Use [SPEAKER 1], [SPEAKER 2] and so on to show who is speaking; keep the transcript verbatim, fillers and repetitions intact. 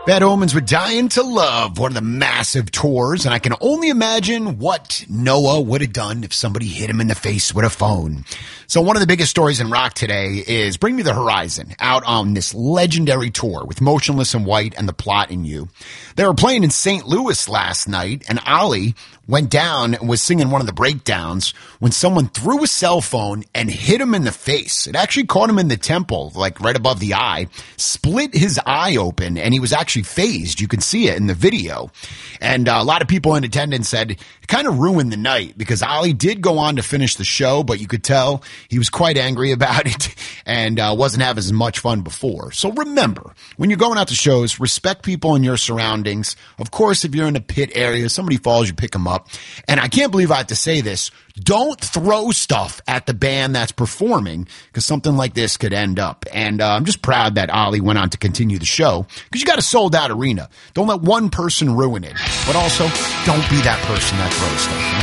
[SPEAKER 1] Bad Omens were Dying to Love, one of the massive tours, and I can only imagine what Noah would have done if somebody hit him in the face with a phone. So one of the biggest stories in rock today is Bring Me the Horizon, out on this legendary tour with Motionless in White and The Plot in You. They were playing in Saint Louis last night, and Ollie went down and was singing one of the breakdowns when someone threw a cell phone and hit him in the face. It actually caught him in the temple, like right above the eye, split his eye open, and he was actually phased. You can see it in the video. And uh, a lot of people in attendance said it kind of ruined the night because Ollie did go on to finish the show, but you could tell he was quite angry about it and uh, wasn't having as much fun before. So remember, when you're going out to shows, respect people in your surroundings. Of course, if you're in a pit area, somebody falls, you pick them up. And I can't believe I have to say this. Don't throw stuff at the band that's performing because something like this could end up. And uh, I'm just proud that Ollie went on to continue the show because you got a sold out arena. Don't let one person ruin it, but also don't be that person that throws stuff. You know?